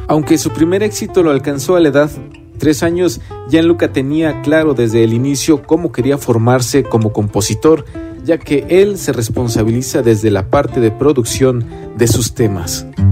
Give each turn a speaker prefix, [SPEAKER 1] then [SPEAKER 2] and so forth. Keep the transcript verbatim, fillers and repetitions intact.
[SPEAKER 1] Aunque su primer éxito lo alcanzó a la edad de tres años, Gianluca tenía claro desde el inicio cómo quería formarse como compositor, ya que él se responsabiliza desde la parte de producción de sus temas.